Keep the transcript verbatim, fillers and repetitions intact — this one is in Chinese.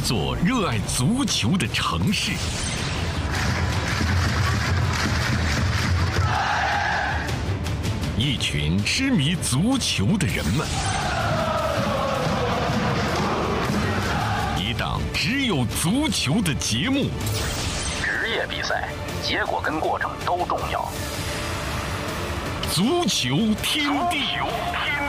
座热爱足球的城市。一群痴迷足球的人们，一档只有足球的节目。 职业比赛，结果跟过程都重要。 足球天地。